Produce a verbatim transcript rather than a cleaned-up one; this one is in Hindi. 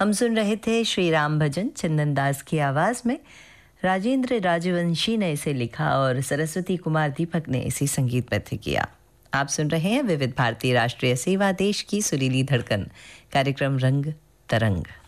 हम सुन रहे थे श्री राम भजन चंदन दास की आवाज़ में। राजेंद्र राजवंशी ने इसे लिखा और सरस्वती कुमार दीपक ने इसे संगीतबद्ध किया। आप सुन रहे हैं विविध भारती राष्ट्रीय सेवा देश की सुरीली धड़कन, कार्यक्रम रंग तरंग।